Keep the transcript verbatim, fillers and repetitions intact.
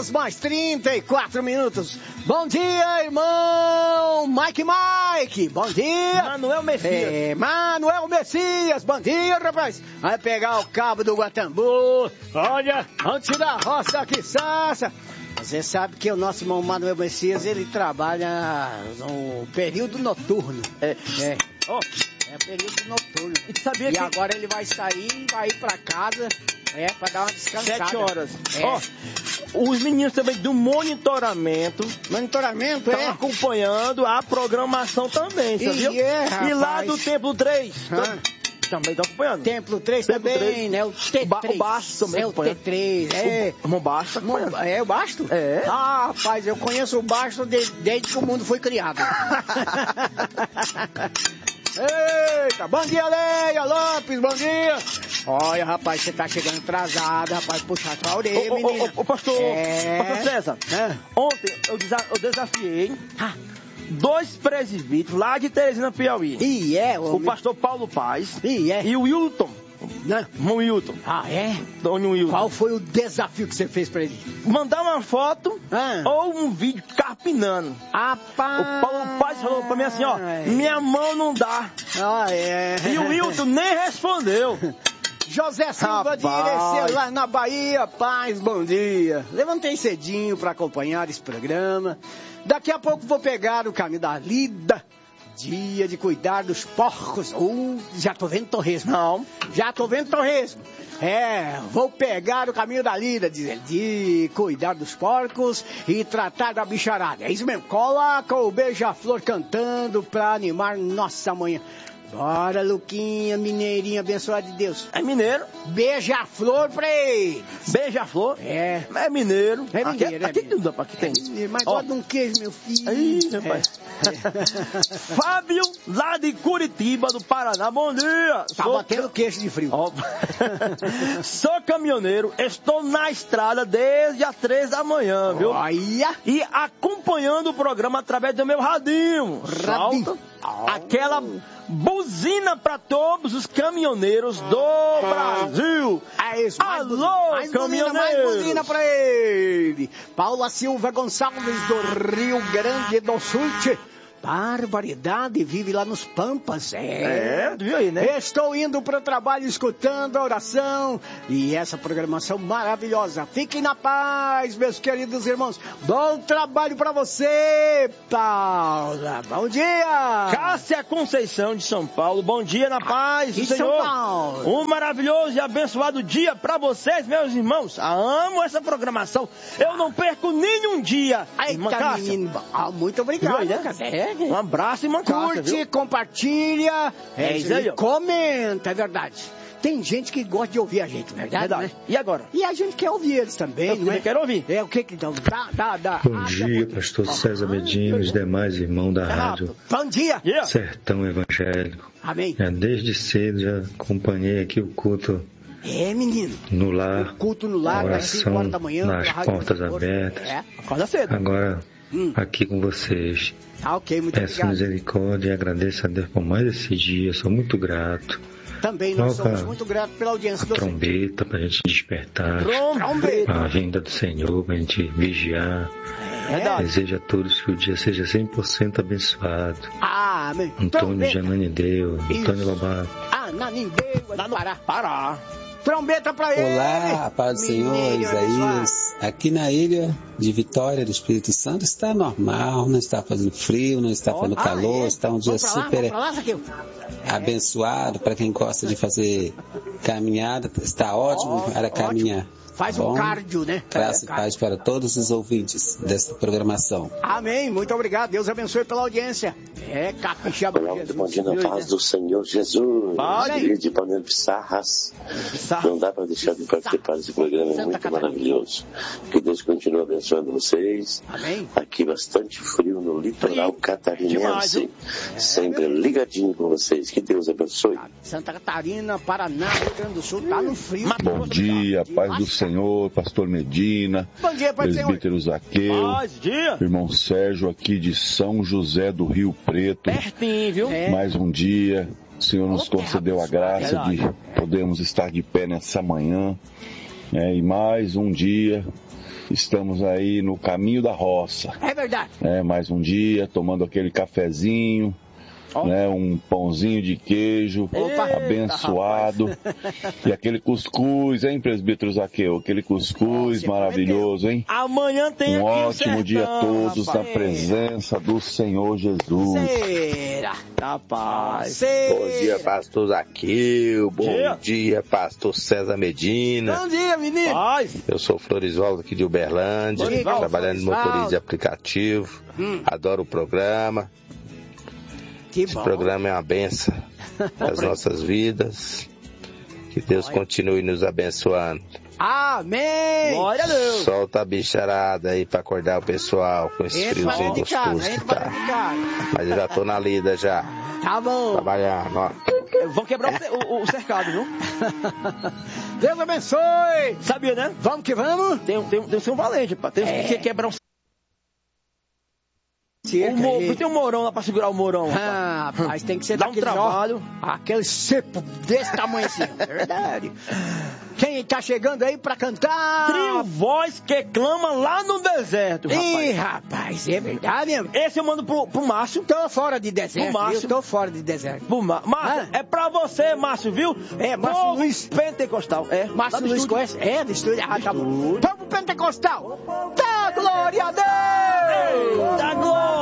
horas mais trinta e quatro minutos. Bom dia, irmão Mike Mike. Bom dia. Manuel Messias. É, Manuel Messias. Bom dia, rapaz. Vai pegar o cabo do Guatambu. Olha, antes da roça que saça. Você sabe que o nosso irmão Manuel Messias, ele trabalha no período noturno. É. É. Oh. É período noturno. E, sabia e que... agora ele vai sair, vai ir pra casa, é, pra dar uma descansada. Sete horas. É. Ó, os meninos também do monitoramento. Monitoramento, estão é? acompanhando a programação também, sabia? E, é, e lá do Templo três. Ah. Também estão acompanhando. Templo três Templo também, três. né? O T três. O Basto também é o T três, é. O, o Basto acompanhando. É o Basto? É. Ah, rapaz, eu conheço o Basto desde, desde que o mundo foi criado. Eita, bom dia, Leia Lopes, bom dia. Olha, rapaz, você tá chegando atrasado, rapaz, puxa a sua orelha, Ô, menina. ô, ô, ô, pastor, é... pastor César, é. ontem eu, desa- eu desafiei ah. dois presbíteros lá de Teresina, Piauí. E é, o homem. pastor Paulo Paz e, é. e o Wilton. Não. Irmão Wilton. Ah, é? Dona Wilton. Qual foi o desafio que você fez pra ele? Mandar uma foto ah. ou um vídeo carpinando. Rapaz. O Paulo Paz falou pra mim assim, ó, minha mão não dá. Ah, é. E o Wilton nem respondeu. José Silva de Irecê, lá na Bahia. Paz, bom dia. Levantei cedinho para acompanhar esse programa. Daqui a pouco vou pegar o caminho da lida. Dia de cuidar dos porcos. Uh, já tô vendo torresmo. Não. Já tô vendo torresmo. É, vou pegar o caminho da lida, diz ele, de cuidar dos porcos e tratar da bicharada. É isso mesmo. Coloca o beija-flor cantando pra animar nossa manhã. Bora, Luquinha, mineirinho abençoado de Deus. É mineiro. Beija-flor pra ele. Beija-flor? É. É mineiro. É mineiro, aqui, é aqui mineiro. Não, aqui tem. É, mas bota um queijo, meu filho. Aí, rapaz. É. Fábio, lá de Curitiba, do Paraná. Bom dia. Tá Sou batendo queijo de frio. Oh. Sou caminhoneiro, estou na estrada desde as três da manhã, viu? Olha. E acompanhando o programa através do meu radinho. Radinho. Aquela buzina para todos os caminhoneiros do ah. Brasil. É isso. Mais Alô, buzina, mais caminhoneiros. Buzina, mais buzina pra ele. Paula Silva Gonçalves do Rio Grande do Sul. Barbaridade, vive lá nos Pampas. É, é viu aí, né? Estou indo para o trabalho escutando a oração e essa programação maravilhosa. Fiquem na paz, meus queridos irmãos. Bom trabalho para você, Paula. Bom dia. Cássia Conceição de São Paulo. Bom dia, na paz do de Senhor. São Paulo. Um maravilhoso e abençoado dia para vocês, meus irmãos. Amo essa programação. Eu não perco nenhum dia. Eita, irmã Cássia. menino. Ah, muito obrigado. Aí, né? É. Um abraço, irmã Cássia, Curte, viu? compartilha, é isso aí, ó. Comenta, é verdade. Tem gente que gosta de ouvir a gente, verdade? Verdade. Né? E agora? E a gente quer ouvir eles também, Eu não é? quero ouvir. É, o que que então? Dá, dá, dá. Bom dia, pastor César Medina, os demais irmãos da rádio. Bom dia. Yeah. Sertão Evangélico. Amém. Já desde cedo já acompanhei aqui o culto. É, menino. No lar. O culto no lar, às cinco horas da manhã. Nas portas abertas. É. Acorda cedo. Agora, hum. aqui com vocês. Ah, ok, muito Peço obrigado. misericórdia e agradeço a Deus por mais esse dia. Sou muito grato. Também nós Coloca somos muito gratos pela audiência do trombeta para a gente despertar. Trombeta. A vinda do Senhor para a gente vigiar. É. Desejo a todos que o dia seja cem por cento abençoado. Ah, amém. Antônio Jananideu, Antônio Lobato. Ah, Nanindeu, lá no Pará. Pará. Trombeta pra ele. Olá, a paz do Senhor, Isaías. Aqui na ilha de Vitória do Espírito Santo está normal, não está fazendo frio, não está fazendo ah, calor, é? está um dia vamos lá, super lá, abençoado para quem gosta de fazer caminhada, está ótimo oh, para caminhar. Faz Bom, um cardio, né? Graça é, e paz para todos os ouvintes desta programação. Amém, muito obrigado. Deus abençoe pela audiência. É, capixaba. Olá, muito bom dia na paz do Senhor Jesus. Dia de Panelo Pissarras. Não dá para deixar de participar desse programa, é muito maravilhoso. Que Deus continue abençoando vocês. Amém. Aqui bastante frio no litoral catarinense. É, sempre ligadinho com vocês. Que Deus abençoe. Santa Catarina, Paraná, Rio Grande do Sul, tá no frio. Bom dia, paz do Senhor, pastor Medina, bom dia, pai presbítero Zaqueu, irmão Sérgio aqui de São José do Rio Preto. Pertinho, viu? É. Mais um dia, o Senhor nos concedeu a graça é de podermos estar de pé nessa manhã, né? E mais um dia estamos aí no caminho da roça. É verdade. É, mais um dia, tomando aquele cafezinho. Oh. Né, um pãozinho de queijo. Opa, abençoado. Eita, e aquele cuscuz, hein, presbítero Zaqueu? Aquele cuscuz oh, maravilhoso, hein? Amanhã tem um aqui ótimo sertão, dia a todos rapaz. na presença do Senhor Jesus. Será? Rapaz. Bom dia, pastor Zaqueu. Bom dia. dia, pastor César Medina. Bom dia, menino. Paz. Eu sou Florisvaldo aqui de Uberlândia, Florivaldo, trabalhando de motorista de aplicativo. Hum. Adoro o programa. Que Esse bom. programa é uma benção das nossas vidas. Que Deus Glória. continue nos abençoando. Amém! Glória a Deus! Solta a bicharada aí pra acordar o pessoal com esse Entra friozinho gostoso que tá. Mas eu já tô na lida já. Tá bom. Trabalhando, ó. Vão quebrar o, o, o cercado, viu? Deus abençoe! Sabia, né? Vamos que vamos? Tem, tem, tem que ser um valente, pá. Tem é. que quebrar um Cerca, o mo... Tem um morão lá pra segurar o morão. Ah, rapaz, tem que ser Dá um trabalho. Ó, aquele cepo desse tamanho assim. Verdade. Quem tá chegando aí pra cantar? Trio Voz que clama lá no deserto, rapaz. Ih, rapaz, é verdade, hein? Esse eu mando pro, pro Márcio. Tô fora de deserto. Pro Márcio. Eu tô fora de deserto. Pro Márcio. Márcio, ah. é pra você, Márcio, viu? É, Márcio Povo Luiz. Pentecostal. É. Márcio Luiz conhece? É, do estúdio. Ah, tá bom. Povo Pentecostal. Dá glória a Deus! Eita, glória!